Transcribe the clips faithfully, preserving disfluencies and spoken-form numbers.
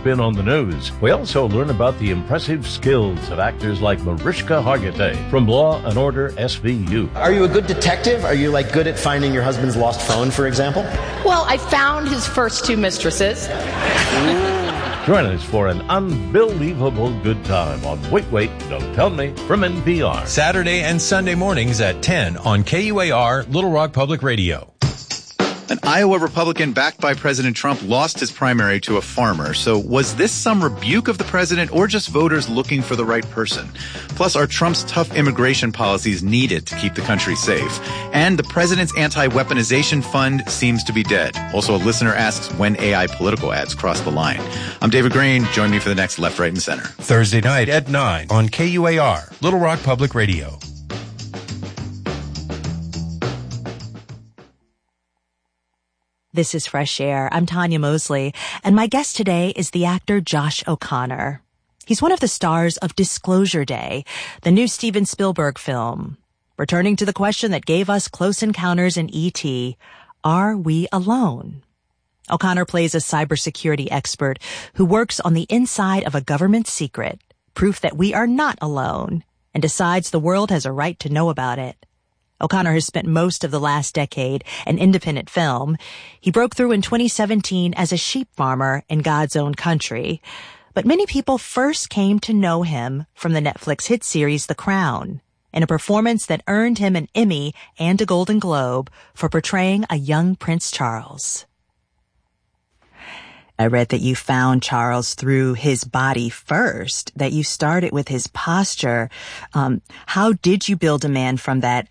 spin on the news. We also learn about the impressive skills of actors like Mariska Hargitay from Law and Order S V U. Are you a good detective? Are you, like, good at finding your husband's lost phone, for example? Well, I found his first two mistresses. Join us for an unbelievable good time on Wait, Wait, Don't Tell Me from N P R. Saturday and Sunday mornings at ten on K U A R, Little Rock Public Radio. An Iowa Republican backed by President Trump lost his primary to a farmer. So was this some rebuke of the president or just voters looking for the right person? Plus, are Trump's tough immigration policies needed to keep the country safe? And the president's anti-weaponization fund seems to be dead. Also, a listener asks when A I political ads cross the line. I'm David Green. Join me for the next Left, Right, and Center. Thursday night at nine on K U A R, Little Rock Public Radio. This is Fresh Air. I'm Tanya Mosley, and my guest today is the actor Josh O'Connor. He's one of the stars of Disclosure Day, the new Steven Spielberg film. Returning to the question that gave us Close Encounters in E T, are we alone? O'Connor plays a cybersecurity expert who works on the inside of a government secret, proof that we are not alone, and decides the world has a right to know about it. O'Connor has spent most of the last decade an independent film. He broke through in twenty seventeen as a sheep farmer in God's Own Country. But many people first came to know him from the Netflix hit series The Crown, in a performance that earned him an Emmy and a Golden Globe for portraying a young Prince Charles. I read that you found Charles through his body first, that you started with his posture. Um, how did you build a man from that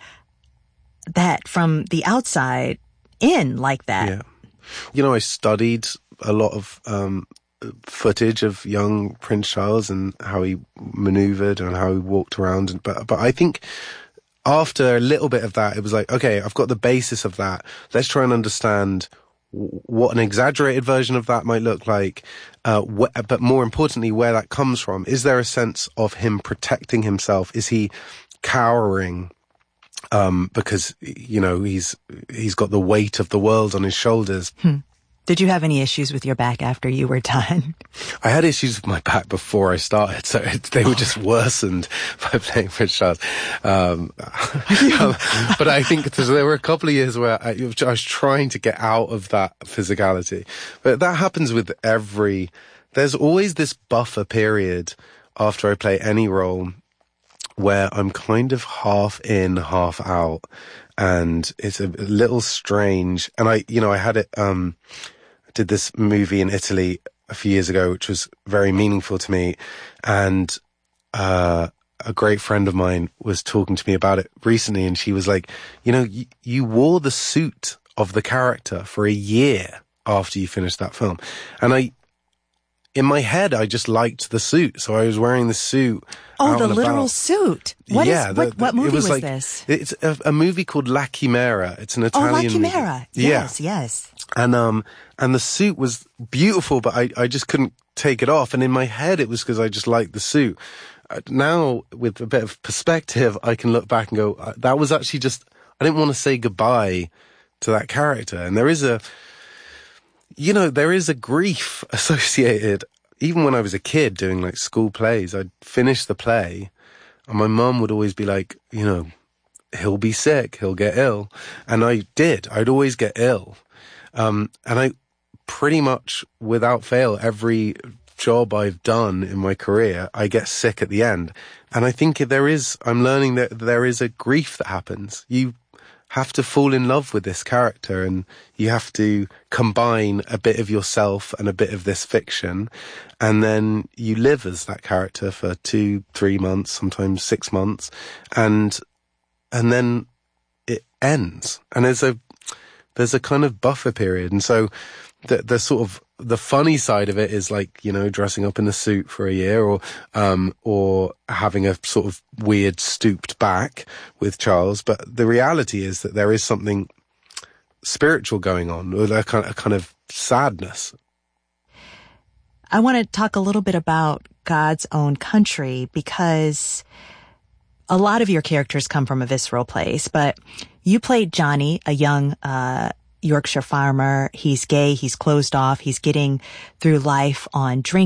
that from the outside in like that? Yeah. You know, I studied a lot of um, footage of young Prince Charles and how he maneuvered and how he walked around. But, but I think after a little bit of that, it was like, okay, I've got the basis of that. Let's try and understand what an exaggerated version of that might look like, uh, wh- but more importantly, where that comes from. Is there a sense of him protecting himself? Is he cowering Um, because, you know, he's, he's got the weight of the world on his shoulders. Hmm. Did you have any issues with your back after you were done? I had issues with my back before I started, so it, they were just worsened by playing Prince Charles. Um, um, but I think there were a couple of years where I, I was trying to get out of that physicality. But that happens with every, there's always this buffer period after I play any role where I'm kind of half in, half out, and it's a little strange. And I, you know, I had it, um, did this movie in Italy a few years ago, which was very meaningful to me. And, uh, a great friend of mine was talking to me about it recently, and she was like, you know, y- you wore the suit of the character for a year after you finished that film. And I, in my head, I just liked the suit. So I was wearing the suit. Oh, the literal about. suit. What yeah, is, the, what, what movie it was, was like, this? It's a, a movie called La Chimera. It's an Italian Oh, La Chimera. movie. Yes, yeah. yes. And, um, and the suit was beautiful, but I, I just couldn't take it off. And in my head, it was because I just liked the suit. Uh, now, with a bit of perspective, I can look back and go, uh, that was actually just, I didn't want to say goodbye to that character. And there is a, you know, there is a grief associated. Even when I was a kid doing like school plays, I'd finish the play and my mum would always be like, you know, he'll be sick, he'll get ill. And I did. I'd always get ill. Um, and I pretty much without fail, every job I've done in my career, I get sick at the end. And I think there is, I'm learning that there is a grief that happens. You have to fall in love with this character, and you have to combine a bit of yourself and a bit of this fiction, and then you live as that character for two, three months, sometimes six months, and and then it ends. And there's a there's a kind of buffer period, and so the the sort of the funny side of it is like, you know, dressing up in a suit for a year, or um or having a sort of weird stooped back with Charles. But the reality is that there is something spiritual going on, or a kind of, a kind of sadness. I want to talk a little bit about God's Own Country, because a lot of your characters come from a visceral place, but you played Johnny, a young uh Yorkshire farmer. He's gay, he's closed off, he's getting through life on drink